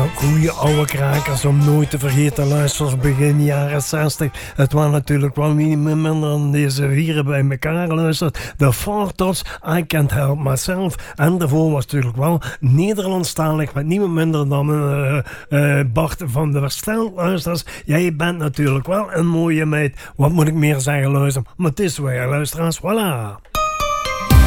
goede oude krakers om nooit te vergeten. Luisters begin jaren 60. Het was natuurlijk wel niet minder dan deze vieren bij elkaar luistert. De Four Tops, I Can't Help Myself. En daarvoor was natuurlijk wel Nederlandstalig met niemand minder dan Bart van der Stel. Luisters, jij bent natuurlijk wel een mooie meid. Wat moet ik meer zeggen, luister? Maar het is weer, luisteraars, voilà.